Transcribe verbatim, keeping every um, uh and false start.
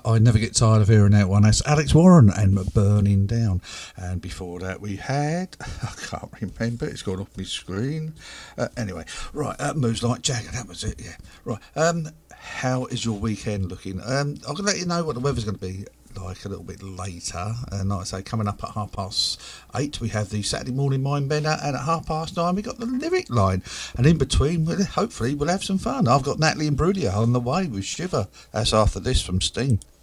I never get tired of hearing that one. That's Alex Warren and Burning Down. And before that we had, I can't remember, it's gone off my screen. Uh, anyway, right, uh, Moves Like Jagger, that was it, yeah. Right, um, how is your weekend looking? Um, I'm going to let you know what the weather's going to be like a little bit later. And like I say, coming up at half past eight, we have the Saturday Morning Mind Bender, and at half past nine, we got the lyric line. And in between, we'll, hopefully, we'll have some fun. I've got Natalie and Brudia on the way with Shiver. That's after this from Sting.